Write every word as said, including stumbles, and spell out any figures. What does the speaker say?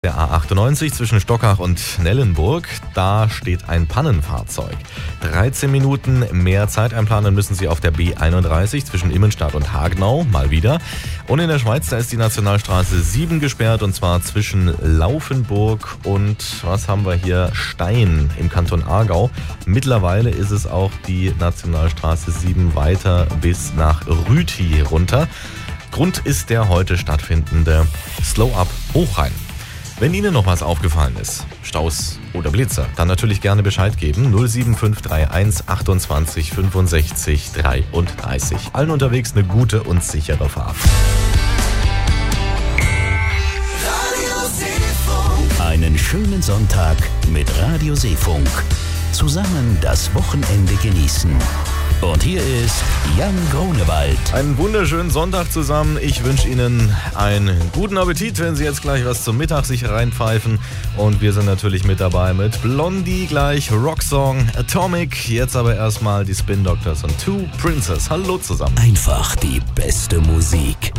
Der A achtundneunzig zwischen Stockach und Nellenburg, da steht ein Pannenfahrzeug. dreizehn Minuten mehr Zeit einplanen müssen Sie auf der B einunddreißig zwischen Immenstadt und Hagenau, mal wieder. Und in der Schweiz, da ist die Nationalstraße sieben gesperrt, und zwar zwischen Laufenburg und, was haben wir hier, Stein im Kanton Aargau. Mittlerweile ist es auch die Nationalstraße sieben weiter bis nach Rüti runter. Grund ist der heute stattfindende Slow-Up Hochrhein. Wenn Ihnen noch was aufgefallen ist, Staus oder Blitzer, dann natürlich gerne Bescheid geben. null sieben fünf drei eins achtundzwanzig fünfundsechzig dreiunddreißig. Allen unterwegs eine gute und sichere Fahrt. Einen schönen Sonntag mit Radio Seefunk. Zusammen das Wochenende genießen. Und hier ist Jan Grunewald. Einen wunderschönen Sonntag zusammen. Ich wünsche Ihnen einen guten Appetit, wenn Sie jetzt gleich was zum Mittag sich reinpfeifen. Und wir sind natürlich mit dabei mit Blondie gleich, Rocksong, Atomic. Jetzt aber erstmal die Spin Doctors und Two Princes. Hallo zusammen. Einfach die beste Musik.